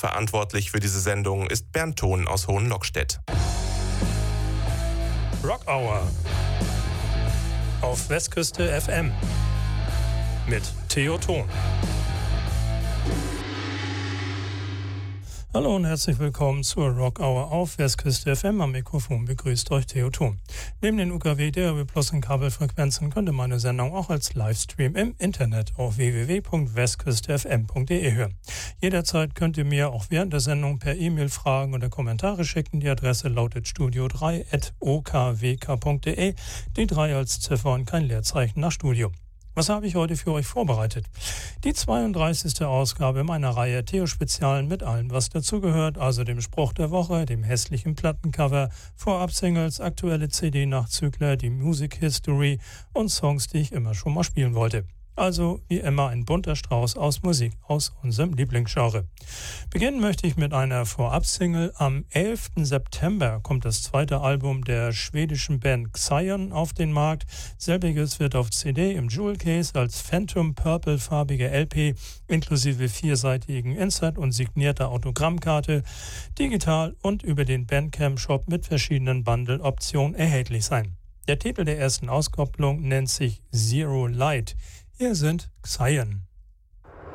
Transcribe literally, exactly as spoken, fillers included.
Verantwortlich für diese Sendung ist Bernd Thon aus Hohenlockstedt. Rock Hour auf Westküste F M mit Theo Thon. Hallo und herzlich willkommen zur Rock Hour auf Westküste F M. Am Mikrofon begrüßt euch Theo Thon. Neben den U K W, D A B Plus und Kabelfrequenzen könnt ihr meine Sendung auch als Livestream im Internet auf w w w punkt westküste f m punkt d e hören. Jederzeit könnt ihr mir auch während der Sendung per E-Mail Fragen oder Kommentare schicken. Die Adresse lautet studio drei at o k w k punkt d e. Die drei als Ziffer und kein Leerzeichen nach Studio. Was habe ich heute für euch vorbereitet? Die zweiunddreißigste Ausgabe meiner Reihe Theo-Spezialen mit allem, was dazugehört, also dem Spruch der Woche, dem hässlichen Plattencover, Vorab-Singles, aktuelle C D-Nachzügler, die Music History und Songs, die ich immer schon mal spielen wollte. Also wie immer ein bunter Strauß aus Musik aus unserem Lieblingsgenre. Beginnen möchte ich mit einer Vorab-Single. Am elften September kommt das zweite Album der schwedischen Band Xion auf den Markt. Selbiges wird auf C D im Jewel Case als Phantom Purple farbige L P inklusive vierseitigen Insert und signierter Autogrammkarte digital und über den Bandcamp-Shop mit verschiedenen Bundle-Optionen erhältlich sein. Der Titel der ersten Auskopplung nennt sich Zero Light. Hier sind Xion.